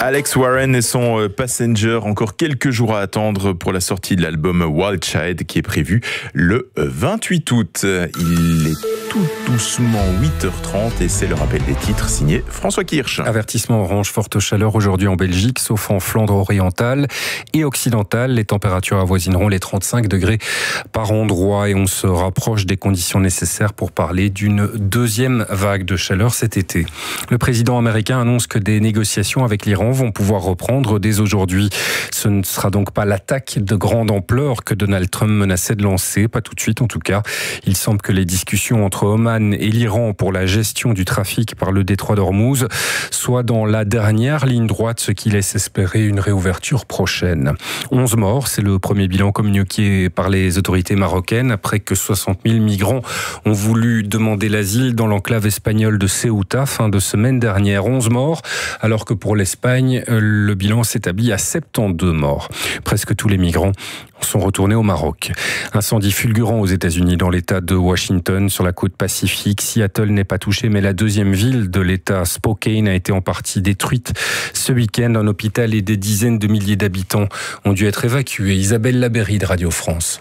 Alex Warren et son Passenger, encore quelques jours à attendre pour la sortie de l'album Wild Child qui est prévu le 28 août. Il est tout doucement 8h30 et c'est le rappel des titres signé François Kirsch. Avertissement orange forte chaleur aujourd'hui en Belgique, sauf en Flandre orientale et occidentale. Les températures avoisineront les 35 degrés par endroit et on se rapproche des conditions nécessaires pour parler d'une deuxième vague de chaleur cet été. Le président américain annonce que des négociations avec l'Iran vont pouvoir reprendre dès aujourd'hui. Ce ne sera donc pas l'attaque de grande ampleur que Donald Trump menaçait de lancer, pas tout de suite en tout cas. Il semble que les discussions entre Oman et l'Iran pour la gestion du trafic par le détroit d'Ormuz soient dans la dernière ligne droite, ce qui laisse espérer une réouverture prochaine. 11 morts, c'est le premier bilan communiqué par les autorités marocaines après que 60 000 migrants ont voulu demander l'asile dans l'enclave espagnole de Ceuta fin de semaine dernière. 11 morts, alors que pour l'Espagne, le bilan s'établit à 72 morts. Presque tous les migrants sont retournés au Maroc. Incendie fulgurant aux États-Unis dans l'État de Washington, sur la côte Pacifique. Seattle n'est pas touchée, mais la deuxième ville de l'État, Spokane, a été en partie détruite. Ce week-end, un hôpital et des dizaines de milliers d'habitants ont dû être évacués. Isabelle Labéry de Radio France.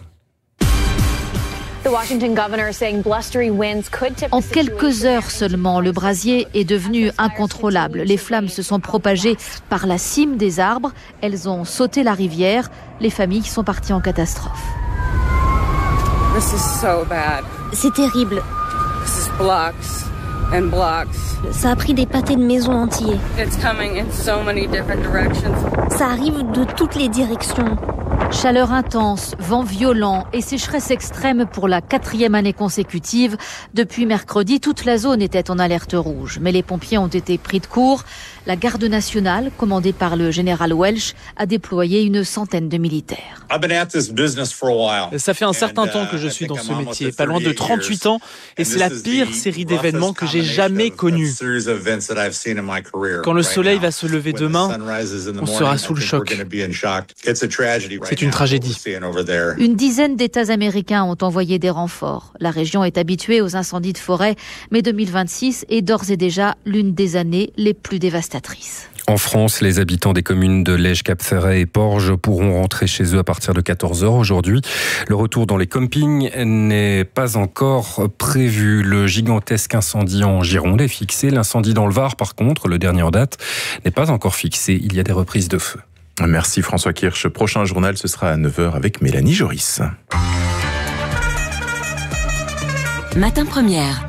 En quelques heures seulement, le brasier est devenu incontrôlable. Les flammes se sont propagées par la cime des arbres. Elles ont sauté la rivière. Les familles sont parties en catastrophe. C'est terrible. Ça a pris des pâtés de maisons entiers. Ça arrive de toutes les directions. Chaleur intense, vent violent et sécheresse extrême pour la 4e année consécutive. Depuis mercredi, toute la zone était en alerte rouge. Mais les pompiers ont été pris de court. La garde nationale, commandée par le général Welch, a déployé une centaine de militaires. Ça fait un certain temps que je suis dans ce métier, pas loin de 38 ans, et c'est la pire série d'événements que j'ai jamais connue. Quand le soleil va se lever demain, on sera sous le choc. C'est une tragédie. Une dizaine d'États américains ont envoyé des renforts. La région est habituée aux incendies de forêt, mais 2026 est d'ores et déjà l'une des années les plus dévastatrices. En France, les habitants des communes de Lège, Cap-Ferret et Porges pourront rentrer chez eux à partir de 14h aujourd'hui. Le retour dans les campings n'est pas encore prévu. Le gigantesque incendie en Gironde est fixé. L'incendie dans le Var, par contre, le dernier en date, n'est pas encore fixé. Il y a des reprises de feu. Merci François Kirsch. Prochain journal, ce sera à 9h avec Mélanie Joris. Matin Première.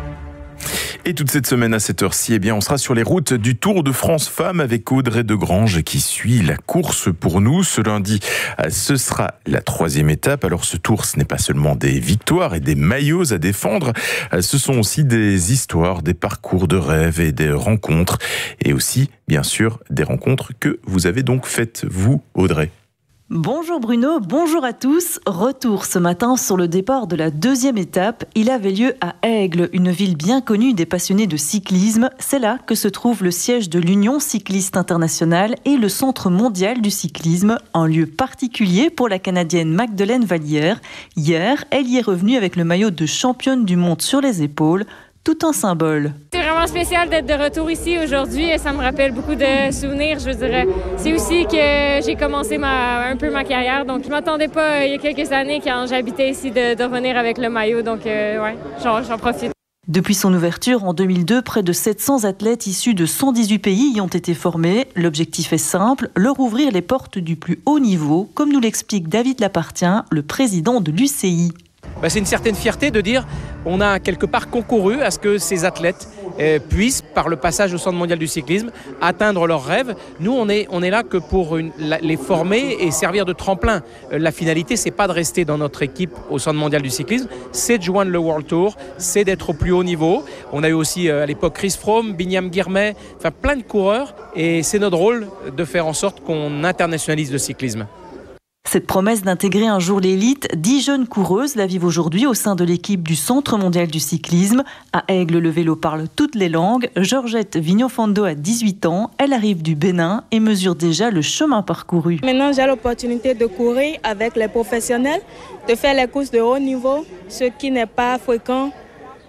Et toute cette semaine à cette heure-ci, on sera sur les routes du Tour de France Femmes avec Audrey Degrange qui suit la course pour nous. Ce lundi, ce sera la 3e étape. Alors ce tour, ce n'est pas seulement des victoires et des maillots à défendre. Ce sont aussi des histoires, des parcours de rêve et des rencontres. Et aussi, bien sûr, des rencontres que vous avez donc faites, vous, Audrey. Bonjour Bruno, bonjour à tous. Retour ce matin sur le départ de la 2e étape. Il avait lieu à Aigle, une ville bien connue des passionnés de cyclisme. C'est là que se trouve le siège de l'Union cycliste internationale et le Centre mondial du cyclisme, un lieu particulier pour la Canadienne Magdeleine Vallière. Hier, elle y est revenue avec le maillot de championne du monde sur les épaules. Tout un symbole. C'est vraiment spécial d'être de retour ici aujourd'hui et ça me rappelle beaucoup de souvenirs, je dirais. C'est aussi que j'ai commencé un peu ma carrière, donc je ne m'attendais pas il y a quelques années quand j'habitais ici de revenir avec le maillot, donc j'en profite. Depuis son ouverture en 2002, près de 700 athlètes issus de 118 pays y ont été formés. L'objectif est simple, leur ouvrir les portes du plus haut niveau, comme nous l'explique David Lapartien, le président de l'UCI. C'est une certaine fierté de dire on a quelque part concouru à ce que ces athlètes puissent, par le passage au Centre mondial du cyclisme, atteindre leurs rêves. Nous, on est là que pour les former et servir de tremplin. La finalité, c'est pas de rester dans notre équipe au Centre mondial du cyclisme, c'est de joindre le World Tour, c'est d'être au plus haut niveau. On a eu aussi à l'époque Chris Froome, Binyam Guirmet, plein de coureurs, et c'est notre rôle de faire en sorte qu'on internationalise le cyclisme. Cette promesse d'intégrer un jour l'élite, 10 jeunes coureuses la vivent aujourd'hui au sein de l'équipe du Centre mondial du cyclisme. À Aigle, le vélo parle toutes les langues. Georgette Vignon-Fondo a 18 ans, elle arrive du Bénin et mesure déjà le chemin parcouru. Maintenant, j'ai l'opportunité de courir avec les professionnels, de faire les courses de haut niveau, ce qui n'est pas fréquent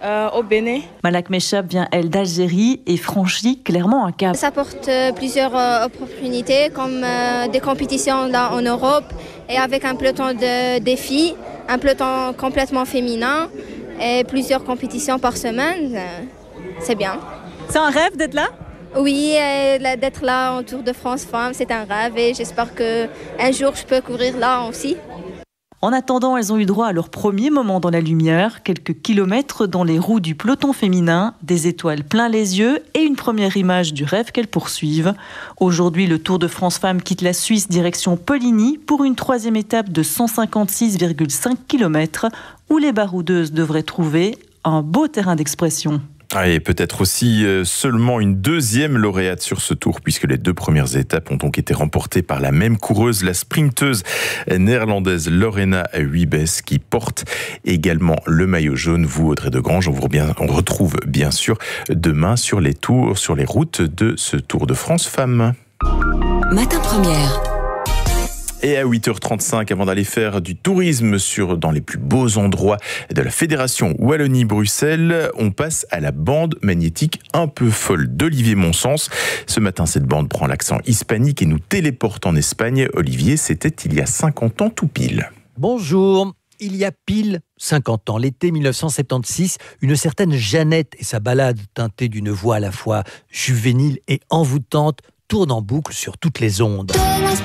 au Bénin. Malak Mechab vient, elle, d'Algérie et franchit clairement un cap. Ça apporte plusieurs opportunités, comme des compétitions là en Europe, et avec un peloton de défis, un peloton complètement féminin, et plusieurs compétitions par semaine. C'est bien. C'est un rêve d'être là ? Oui, d'être là en Tour de France Femmes, c'est un rêve et j'espère qu'un jour je peux courir là aussi. En attendant, elles ont eu droit à leur premier moment dans la lumière, quelques kilomètres dans les roues du peloton féminin, des étoiles plein les yeux et une première image du rêve qu'elles poursuivent. Aujourd'hui, le Tour de France Femmes quitte la Suisse direction Poligny pour une troisième étape de 156,5 km où les baroudeuses devraient trouver un beau terrain d'expression. Et peut-être aussi seulement une deuxième lauréate sur ce tour, puisque les 2 premières étapes ont donc été remportées par la même coureuse, la sprinteuse néerlandaise Lorena Wiebes, qui porte également le maillot jaune. Vous, Audrey Degrange, on retrouve bien sûr demain sur les routes de ce Tour de France Femmes. Matin Première. Et à 8h35, avant d'aller faire du tourisme dans les plus beaux endroits de la Fédération Wallonie-Bruxelles, on passe à la bande magnétique un peu folle d'Olivier Monsens. Ce matin, cette bande prend l'accent hispanique et nous téléporte en Espagne. Olivier, c'était il y a 50 ans tout pile. Bonjour. Il y a pile 50 ans, l'été 1976, une certaine Jeannette et sa ballade teintée d'une voix à la fois juvénile et envoûtante tourne en boucle sur toutes les ondes.